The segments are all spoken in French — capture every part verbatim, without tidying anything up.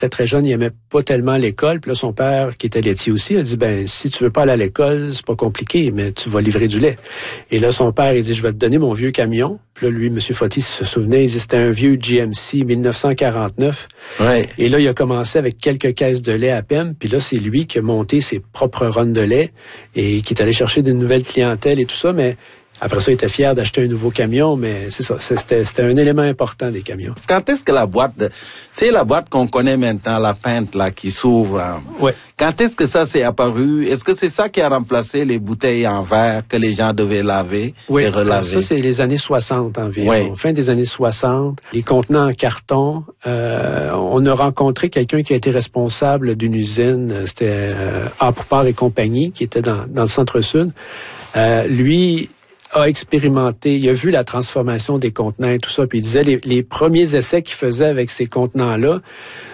était très jeune, il aimait pas tellement l'école. Puis là, son père, qui était laitier aussi, a dit, ben si tu veux pas aller à l'école, c'est pas compliqué, mais tu vas livrer du lait. Et là, son père, il dit, je vais te donner mon vieux camion. Puis là, lui, M. Foti se souvenait, il dit, c'était un vieux G M C dix-neuf cent quarante-neuf. Ouais. Et là, il a commencé avec quelques caisses de lait à peine. Puis là, c'est lui qui a monté ses propres runs de lait et qui est allé chercher de nouvelles clientèles et tout ça, mais après ça, il était fier d'acheter un nouveau camion, mais c'est ça, c'était, c'était un élément important des camions. Quand est-ce que la boîte, de, tu sais, la boîte qu'on connaît maintenant, la pinte là qui s'ouvre, hein, ouais. Quand est-ce que ça s'est apparu? Est-ce que c'est ça qui a remplacé les bouteilles en verre que les gens devaient laver oui, et relaver? Ça, c'est les années soixante environ. Oui. Fin des années soixante, les contenants en carton. Euh, on a rencontré quelqu'un qui a été responsable d'une usine, c'était euh, A pour Part et compagnie, qui était dans, dans le centre-sud. Euh, lui a expérimenté, il a vu la transformation des contenants et tout ça, puis il disait les, les premiers essais qu'il faisait avec ces contenants-là,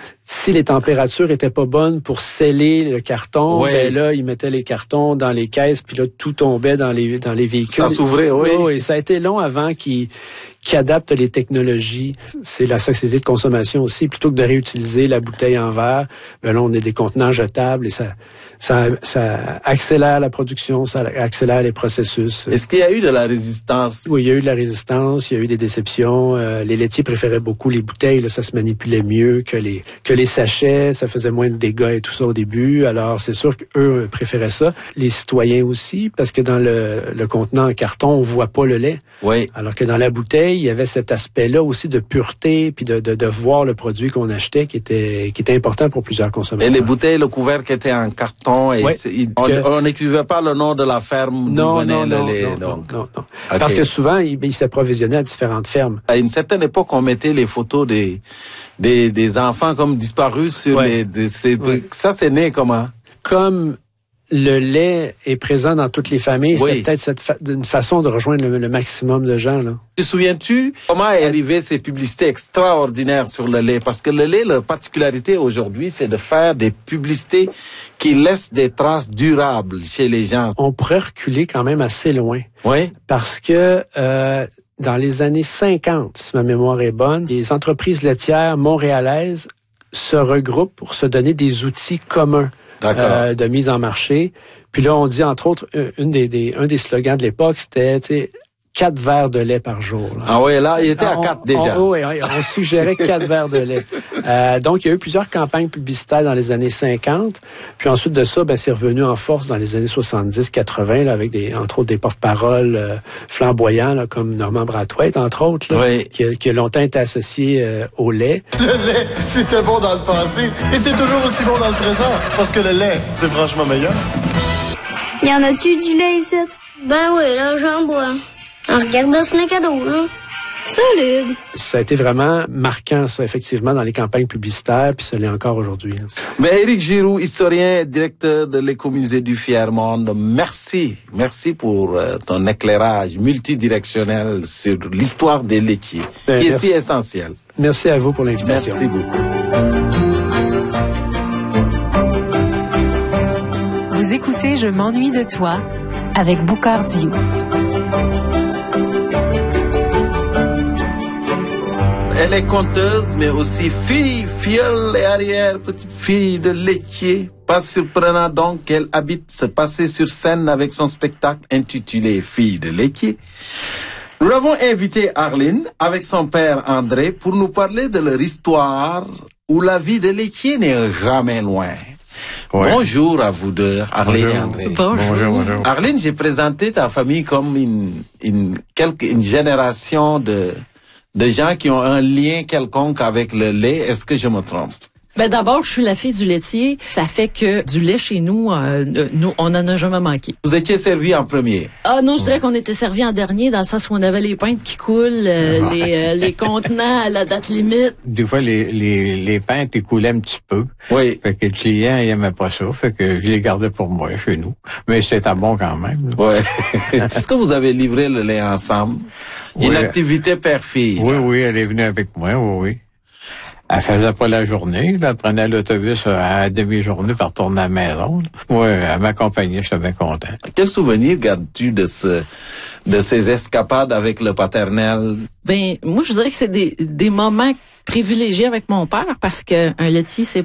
si les températures étaient pas bonnes pour sceller le carton, oui. ben là, il mettait les cartons dans les caisses, puis là, tout tombait dans les dans les véhicules. Ça s'ouvrait, oui. Oh, et ça a été long avant qu'il qui adapte les technologies. C'est la société de consommation aussi. Plutôt que de réutiliser la bouteille en verre, ben là, on a des contenants jetables et ça, ça, ça accélère la production, ça accélère les processus. Est-ce qu'il y a eu de la résistance? Oui, il y a eu de la résistance, il y a eu des déceptions. Euh, les laitiers préféraient beaucoup les bouteilles, là, ça se manipulait mieux que les que les sachets, ça faisait moins de dégâts et tout ça au début. Alors, c'est sûr qu'eux préféraient ça. Les citoyens aussi, parce que dans le, le contenant en carton, on voit pas le lait. Oui. Alors que dans la bouteille, il y avait cet aspect-là aussi de pureté, puis de, de, de voir le produit qu'on achetait, qui était qui était important pour plusieurs consommateurs. Et les bouteilles, le couvercle était en carton, et oui, il, que, on n'écrivait pas le nom de la ferme non, d'où venait non, le non, lait. Non, donc. non, non, non. Okay. Parce que souvent, ils il s'approvisionnaient à différentes fermes. À une certaine époque, on mettait les photos des des, des enfants comme disparus sur ouais. les... Des, c'est, ouais. Ça, c'est né comment? Comme le lait est présent dans toutes les familles, oui. c'était peut-être cette fa- une façon de rejoindre le, le maximum de gens, là. Te souviens-tu comment est arrivé ces publicités extraordinaires sur le lait? Parce que le lait, la particularité aujourd'hui, c'est de faire des publicités qui laissent des traces durables chez les gens. On pourrait reculer quand même assez loin. Oui. Parce que euh, dans les années cinquante, si ma mémoire est bonne, les entreprises laitières montréalaises se regroupent pour se donner des outils communs. Euh, de mise en marché. Puis là, on dit, entre autres, une des, des, un des slogans de l'époque, c'était, tu sais, quatre verres de lait par jour. Là. Ah oui, là, il était à on, quatre déjà. Oui, on, on suggérait quatre verres de lait. Euh, donc, il y a eu plusieurs campagnes publicitaires dans les années cinquante. Puis ensuite de ça, ben, c'est revenu en force dans les années soixante-dix quatre-vingts, là, avec des, entre autres des porte-paroles euh, flamboyants, là, comme Norman Brathwaite, entre autres, là, oui. qui, a, qui a longtemps été associé euh, au lait. Le lait, c'était bon dans le passé et c'est toujours aussi bon dans le présent. Parce que le lait, c'est franchement meilleur. Y en a-tu du lait ici? Ben oui, là, j'en bois. En regardant ce cadeau, là. Solide. Ça a été vraiment marquant, ça, effectivement, dans les campagnes publicitaires, puis ça l'est encore aujourd'hui. Là. Mais Éric Giroux, historien et directeur de l'Écomusée du Fier-Monde, merci. Merci pour euh, ton éclairage multidirectionnel sur l'histoire des laitiers, ben, qui merci. Est si essentiel. Merci à vous pour l'invitation. Merci beaucoup. Vous écoutez Je m'ennuie de toi avec Boucar Diouf. Elle est conteuse, mais aussi fille, filleule et arrière-petite-fille de laitier. Pas surprenant donc qu'elle habite ce passé sur scène avec son spectacle intitulé Fille de laitier. Nous l'avons invité Arline avec son père André pour nous parler de leur histoire où la vie de laitier n'est jamais loin. Ouais. Bonjour à vous deux, Arline bonjour. et André. Bonjour. Bonjour, bonjour. Arline, j'ai présenté ta famille comme une, une, quelque, une génération de, de gens qui ont un lien quelconque avec le lait. Est-ce que je me trompe? Ben d'abord, je suis la fille du laitier. Ça fait que du lait chez nous, euh, nous, on en a jamais manqué. Vous étiez servi en premier? Ah non, je dirais qu'on était servi en dernier, dans le sens où on avait les pintes qui coulent, euh, ouais. les, euh, les contenants à la date limite. Des fois, les, les, les pintes, ils coulaient un petit peu. Oui. Fait que le client, il aimait pas ça. Fait que je les gardais pour moi, chez nous. Mais c'était bon quand même. Oui. Est-ce que vous avez livré le lait ensemble? Oui. Une activité père-fille? Oui, oui, elle est venue avec moi, oui, oui. Elle faisait pas la journée, là. Elle prenait l'autobus à la demi-journée pour retourner à la maison. Oui, elle m'accompagnait, j'étais bien content. Quel souvenir gardes-tu de ce, de ces escapades avec le paternel? Ben, moi, je dirais que c'est des, des moments privilégiés avec mon père, parce que un laitier, c'est